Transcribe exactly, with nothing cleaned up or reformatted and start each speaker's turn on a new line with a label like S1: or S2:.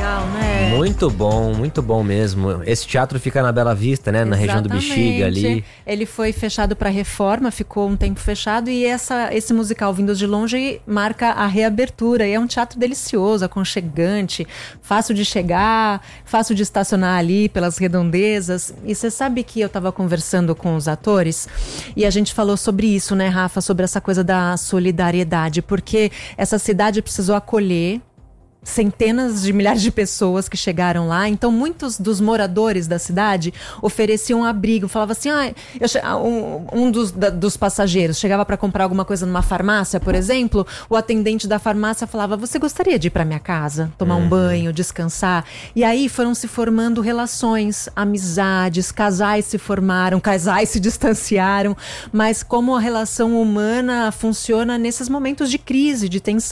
S1: legal, né?
S2: Muito bom, muito bom mesmo. Esse teatro fica na Bela Vista, né? Na região do Bexiga ali.
S1: Ele foi fechado para reforma, ficou um tempo fechado e essa, esse musical Vindos de Longe marca a reabertura. E é um teatro delicioso, aconchegante, fácil de chegar, fácil de estacionar ali pelas redondezas. E você sabe que eu estava conversando com os atores e a gente falou sobre isso, né, Rafa? Sobre essa coisa da solidariedade, porque essa cidade precisou acolher centenas de milhares de pessoas que chegaram lá. Então muitos dos moradores da cidade ofereciam abrigo, falava assim, ah, eu che... um, um dos, da, dos passageiros chegava para comprar alguma coisa numa farmácia, por exemplo, o atendente da farmácia falava, você gostaria de ir para minha casa, tomar um banho, descansar? E aí foram se formando relações, amizades, casais se formaram, casais se distanciaram, mas como a relação humana funciona nesses momentos de crise, de tensão.